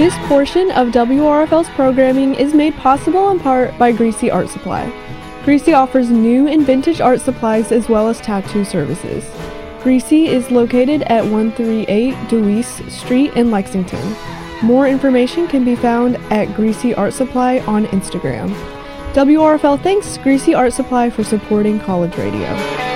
This portion of WRFL's programming is made possible in part by Greasy Art Supply. Greasy offers new and vintage art supplies as well as tattoo services. Greasy is located at 138 Deweese Street in Lexington. More information can be found at Greasy Art Supply on Instagram. WRFL thanks Greasy Art Supply for supporting college radio.